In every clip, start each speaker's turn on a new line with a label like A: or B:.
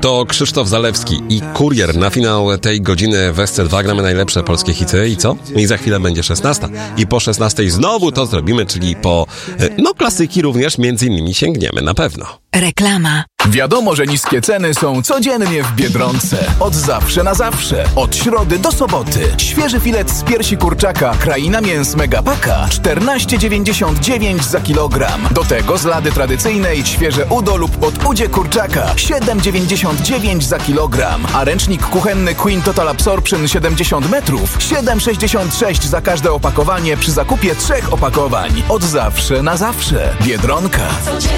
A: To Krzysztof Zalewski i Kurier. Na finał tej godziny w SC2 gramy najlepsze polskie hity i co? I za chwilę będzie 16. I po 16 znowu to zrobimy, czyli po, klasyki również między innymi sięgniemy na pewno.
B: Reklama.
C: Wiadomo, że niskie ceny są codziennie w Biedronce. Od zawsze na zawsze. Od środy do soboty. Świeży filet z piersi kurczaka Kraina Mięs Megapaka 14,99 za kilogram. Do tego z lady tradycyjnej świeże udo lub podudzie kurczaka 7,99 za kilogram. A ręcznik kuchenny Queen Total Absorption 70 metrów 7,66 za każde opakowanie przy zakupie 3 opakowań. Od zawsze na zawsze. Biedronka.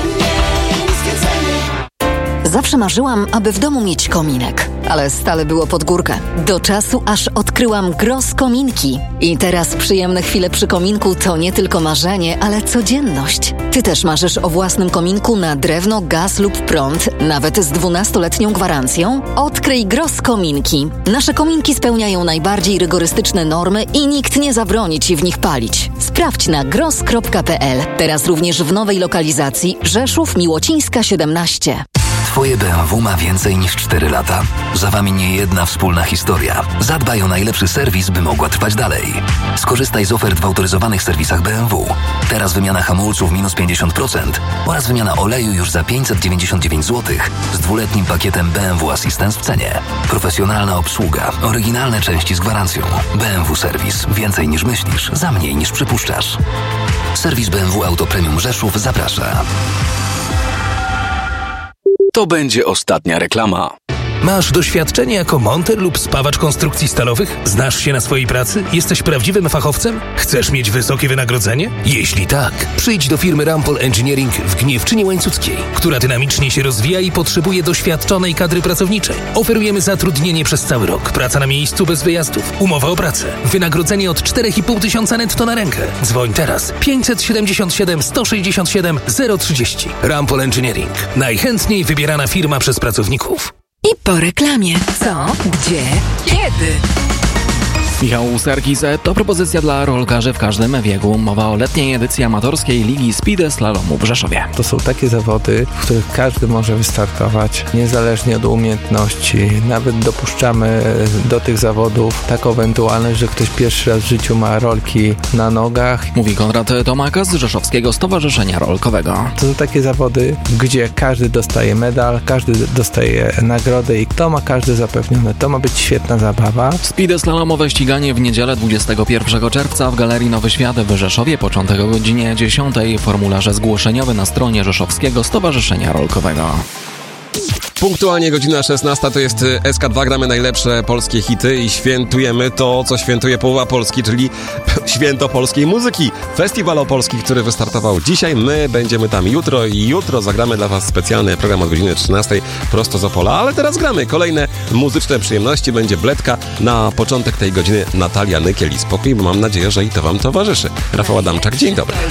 B: Zawsze marzyłam, aby w domu mieć kominek, ale stale było pod górkę. Do czasu, aż odkryłam Gross Kominki. I teraz przyjemne chwile przy kominku to nie tylko marzenie, ale codzienność. Ty też marzysz o własnym kominku na drewno, gaz lub prąd, nawet z 12-letnią gwarancją? Odkryj Gross Kominki. Nasze kominki spełniają najbardziej rygorystyczne normy i nikt nie zabroni Ci w nich palić. Sprawdź na gross.pl. Teraz również w nowej lokalizacji Rzeszów, Miłocińska 17.
D: Twoje BMW ma więcej niż 4 lata. Za Wami nie jedna wspólna historia. Zadbaj o najlepszy serwis, by mogła trwać dalej. Skorzystaj z ofert w autoryzowanych serwisach BMW. Teraz wymiana hamulców minus 50% oraz wymiana oleju już za 599 zł z 2-letnim pakietem BMW Assistance w cenie. Profesjonalna obsługa, oryginalne części z gwarancją. BMW Serwis. Więcej niż myślisz, za mniej niż przypuszczasz. Serwis BMW Auto Premium Rzeszów zaprasza.
E: To będzie ostatnia reklama.
F: Masz doświadczenie jako monter lub spawacz konstrukcji stalowych? Znasz się na swojej pracy? Jesteś prawdziwym fachowcem? Chcesz mieć wysokie wynagrodzenie? Jeśli tak, przyjdź do firmy Rampol Engineering w Gniewczynie Łańcuckiej, która dynamicznie się rozwija i potrzebuje doświadczonej kadry pracowniczej. Oferujemy zatrudnienie przez cały rok, praca na miejscu bez wyjazdów, umowa o pracę, wynagrodzenie od 4,5 tysiąca netto na rękę. Dzwoń teraz 577 167 030. Rampol Engineering. Najchętniej wybierana firma przez pracowników.
B: I po reklamie. Co? Gdzie? Kiedy?
E: Michał Serkis, to propozycja dla rolkarzy w każdym wieku. Mowa o letniej edycji amatorskiej Ligi Speed Slalomu w Rzeszowie.
G: To są takie zawody, w których każdy może wystartować, niezależnie od umiejętności. Nawet dopuszczamy do tych zawodów taką ewentualność, że ktoś pierwszy raz w życiu ma rolki na nogach.
E: Mówi Konrad Tomaka z Rzeszowskiego Stowarzyszenia Rolkowego.
G: To są takie zawody, gdzie każdy dostaje medal, każdy dostaje nagrodę i to ma każdy zapewnione. To ma być świetna zabawa.
E: Speed Slalomowe ściganie w niedzielę 21 czerwca w Galerii Nowy Świat w Rzeszowie, początek o godzinie 10. Formularze zgłoszeniowe na stronie Rzeszowskiego Stowarzyszenia Rolkowego.
A: Punktualnie godzina 16 to jest SK2, gramy najlepsze polskie hity i świętujemy to, co świętuje połowa Polski, czyli święto polskiej muzyki. Festiwal Opolski, który wystartował dzisiaj. My będziemy tam jutro i jutro zagramy dla Was specjalny program od godziny 13 prosto z Opola, ale teraz gramy kolejne muzyczne przyjemności. Będzie bledka na początek tej godziny Natalia Nykiel i spokój, bo mam nadzieję, że i to Wam towarzyszy. Rafał Adamczak, dzień dobry.